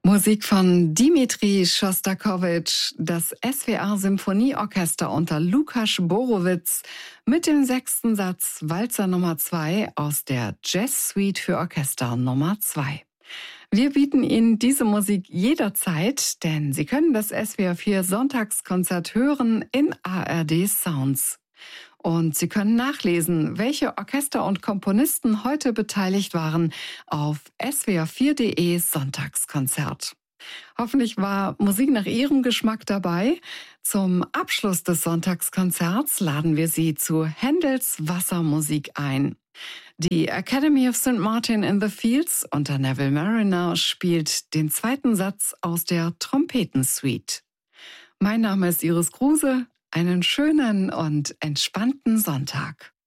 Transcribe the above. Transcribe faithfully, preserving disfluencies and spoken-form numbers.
Musik von Dimitri Schostakowitsch, das S W R-Symphonieorchester unter Lukas Borowitz mit dem sechsten Satz Walzer Nummer zwei aus der Jazz-Suite für Orchester Nummer zwei. Wir bieten Ihnen diese Musik jederzeit, denn Sie können das S W R vier Sonntagskonzert hören in A R D Sounds. Und Sie können nachlesen, welche Orchester und Komponisten heute beteiligt waren, auf s w r vier punkt d e Sonntagskonzert. Hoffentlich war Musik nach Ihrem Geschmack dabei. Zum Abschluss des Sonntagskonzerts laden wir Sie zu Händels Wassermusik ein. Die Academy of Saint Martin in the Fields unter Neville Marriner spielt den zweiten Satz aus der Trompetensuite. Mein Name ist Iris Kruse. Einen schönen und entspannten Sonntag.